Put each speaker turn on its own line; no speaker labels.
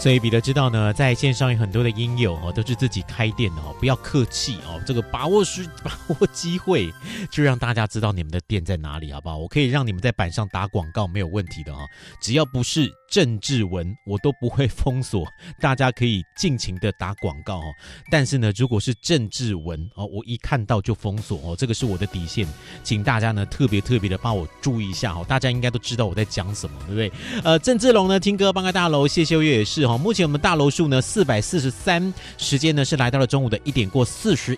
所以彼得知道呢，在线上有很多的音友都是自己开店的不要客气这个把握机会，就让大家知道你们的店在哪里，好不好？我可以让你们在板上打广告，没有问题的只要不是政治文，我都不会封锁，大家可以尽情的打广告但是呢，如果是政治文我一看到就封锁这个是我的底线，请大家呢特别的帮我注意一下大家应该都知道我在讲什么，对不对？郑志龙呢，听歌帮个大楼，谢秀月也是目前我们大楼数呢443，时间呢是来到了中午的1点过41